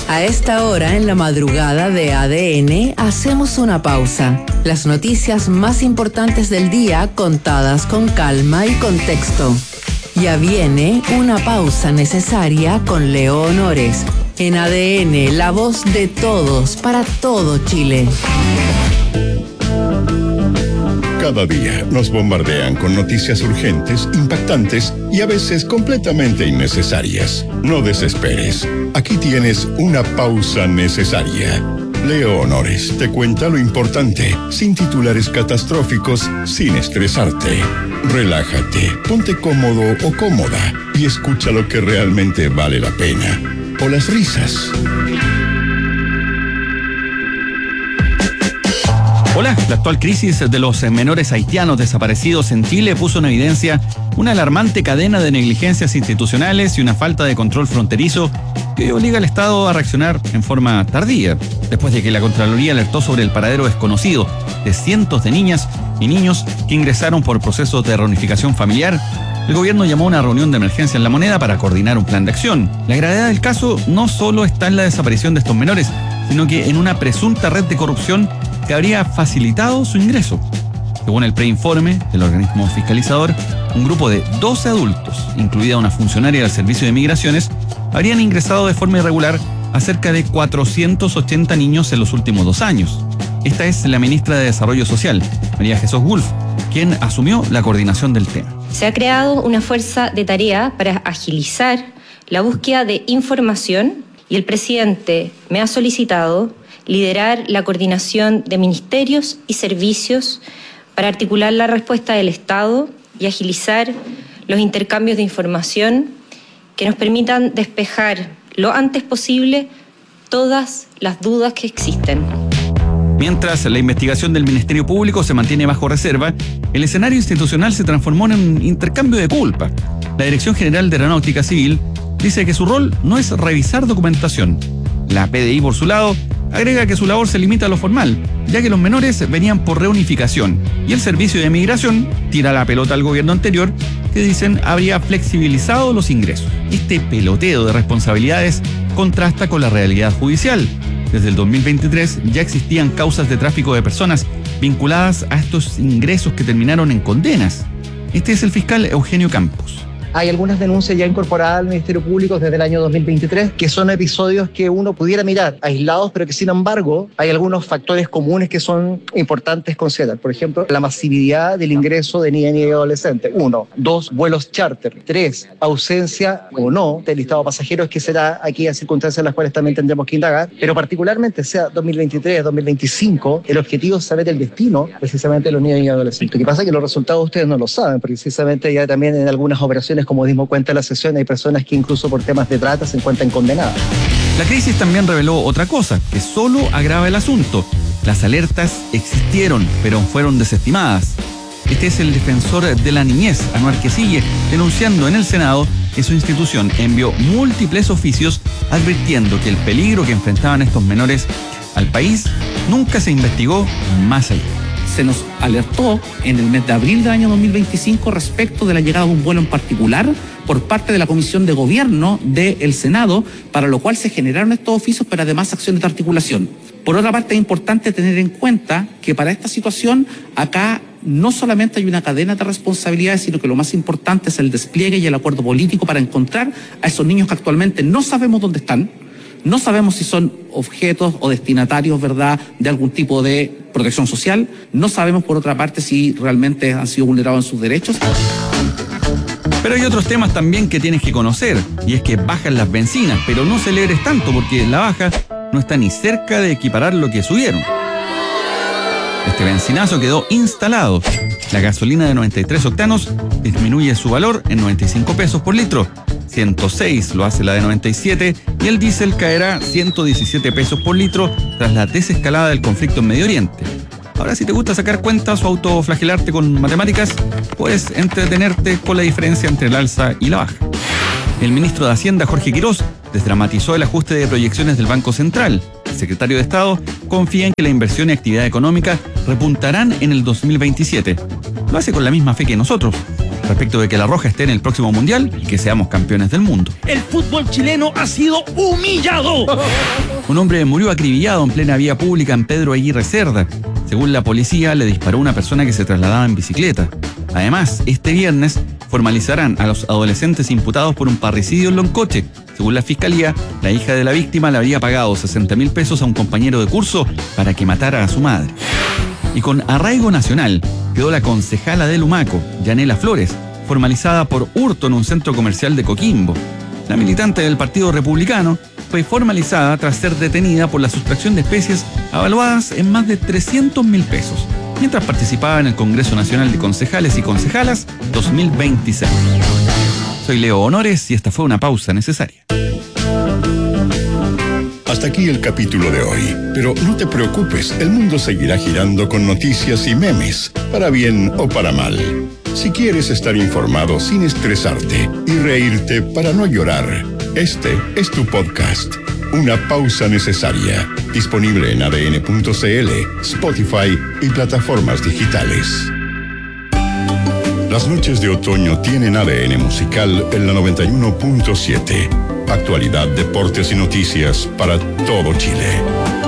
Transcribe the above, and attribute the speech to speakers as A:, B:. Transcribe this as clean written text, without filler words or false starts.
A: A esta hora en la madrugada de ADN hacemos una pausa. Las noticias más importantes del día contadas con calma y contexto. Ya viene una pausa necesaria con Leo Honores. En ADN, la voz de todos para todo Chile.
B: Cada día nos bombardean con noticias urgentes, impactantes y a veces completamente innecesarias. No desesperes. Aquí tienes una pausa necesaria. Leo Honores te cuenta lo importante, sin titulares catastróficos, sin estresarte. Relájate, ponte cómodo o cómoda y escucha lo que realmente vale la pena. O las risas.
C: Hola, la actual crisis de los menores haitianos desaparecidos en Chile puso en evidencia una alarmante cadena de negligencias institucionales y una falta de control fronterizo que obliga al Estado a reaccionar en forma tardía, después de que la Contraloría alertó sobre el paradero desconocido de cientos de niñas y niños que ingresaron por procesos de reunificación familiar. El gobierno llamó a una reunión de emergencia en La Moneda para coordinar un plan de acción. La gravedad del caso no solo está en la desaparición de estos menores, sino que en una presunta red de corrupción que habría facilitado su ingreso. Según el preinforme del organismo fiscalizador, un grupo de 12 adultos, incluida una funcionaria del Servicio de Migraciones, habrían ingresado de forma irregular a cerca de 480 niños en los últimos 2 años. Esta es la ministra de Desarrollo Social, María Jesús Wolf, quien asumió la coordinación del tema.
D: Se ha creado una fuerza de tarea para agilizar la búsqueda de información y el presidente me ha solicitado liderar la coordinación de ministerios y servicios para articular la respuesta del Estado y agilizar los intercambios de información que nos permitan despejar lo antes posible todas las dudas que existen.
C: Mientras la investigación del Ministerio Público se mantiene bajo reserva, el escenario institucional se transformó en un intercambio de culpa. La Dirección General de Aeronáutica Civil dice que su rol no es revisar documentación. La PDI, por su lado, agrega que su labor se limita a lo formal, ya que los menores venían por reunificación, y el Servicio de Migración tira la pelota al gobierno anterior, que dicen habría flexibilizado los ingresos. Este peloteo de responsabilidades contrasta con la realidad judicial. Desde el 2023 ya existían causas de tráfico de personas vinculadas a estos ingresos que terminaron en condenas. Este es el fiscal Eugenio Campos.
E: Hay algunas denuncias ya incorporadas al Ministerio Público desde el año 2023, que son episodios que uno pudiera mirar aislados, pero que sin embargo hay algunos factores comunes que son importantes considerar. Por ejemplo, la masividad del ingreso de niñas y adolescentes. 1. 2. Vuelos charter. 3. Ausencia o no del listado de pasajeros, que será aquí en circunstancias en las cuales también tendremos que indagar. Pero particularmente sea 2023, 2025, el objetivo es saber el destino precisamente de los niños y adolescentes. Lo que pasa es que los resultados ustedes no lo saben, precisamente ya también en algunas operaciones, como dimos cuenta en la sesión, hay personas que incluso por temas de trata se encuentran condenadas.
C: La crisis también reveló otra cosa, que solo agrava el asunto. Las alertas existieron, pero fueron desestimadas. Este es el defensor de la niñez, Anuar Quesille, denunciando en el Senado que su institución envió múltiples oficios advirtiendo que el peligro que enfrentaban estos menores al país nunca se investigó más allá.
F: Se nos alertó en el mes de abril del año 2025 respecto de la llegada de un vuelo en particular por parte de la Comisión de Gobierno del Senado, para lo cual se generaron estos oficios, pero además acciones de articulación. Por otra parte, es importante tener en cuenta que para esta situación acá no solamente hay una cadena de responsabilidades, sino que lo más importante es el despliegue y el acuerdo político para encontrar a esos niños que actualmente no sabemos dónde están. No sabemos si son objetos o destinatarios, ¿verdad?, de algún tipo de protección social. No sabemos, por otra parte, si realmente han sido vulnerados en sus derechos.
C: Pero hay otros temas también que tienes que conocer, y es que bajan las bencinas, pero no celebres tanto porque la baja no está ni cerca de equiparar lo que subieron. Este bencinazo quedó instalado. La gasolina de 93 octanos disminuye su valor en 95 pesos por litro. 106 lo hace la de 97 y el diésel caerá 117 pesos por litro tras la desescalada del conflicto en Medio Oriente. Ahora, si te gusta sacar cuentas o autoflagelarte con matemáticas, puedes entretenerte con la diferencia entre el alza y la baja. El ministro de Hacienda, Jorge Quirós, desdramatizó el ajuste de proyecciones del Banco Central. El secretario de Estado confía en que la inversión y actividad económica repuntarán en el 2027. Lo hace con la misma fe que nosotros. respecto de que la Roja esté en el próximo Mundial y que seamos campeones del mundo.
G: El fútbol chileno ha sido humillado.
C: Un hombre murió acribillado en plena vía pública en Pedro Aguirre Cerda. Según la policía, le disparó una persona que se trasladaba en bicicleta. Además, este viernes formalizarán a los adolescentes imputados por un parricidio en Loncoche. Según la fiscalía, la hija de la víctima le habría pagado 60.000 pesos a un compañero de curso para que matara a su madre. Y con arraigo nacional quedó la concejala de Lumaco, Yanela Flores, formalizada por hurto en un centro comercial de Coquimbo. La militante del Partido Republicano fue formalizada tras ser detenida por la sustracción de especies avaluadas en más de 300.000 pesos, mientras participaba en el Congreso Nacional de Concejales y Concejalas 2026. Soy Leo Honores y esta fue una pausa necesaria.
B: Hasta aquí el capítulo de hoy, pero no te preocupes, el mundo seguirá girando con noticias y memes, para bien o para mal. Si quieres estar informado sin estresarte y reírte para no llorar, este es tu podcast, Una Pausa Necesaria, disponible en adn.cl, Spotify y plataformas digitales. Las noches de otoño tienen ADN musical en la 91.7. Actualidad, deportes y noticias para todo Chile.